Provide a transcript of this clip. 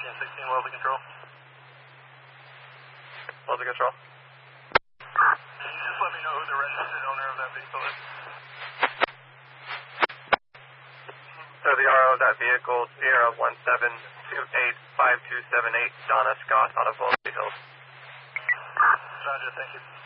16, Wellesley Control. Wellesley Control. Can you just let me know who the registered owner of that vehicle is? So the RO of that vehicle, Sierra 17285278, Donna Scott out of Wellesley Hills. Roger, thank you.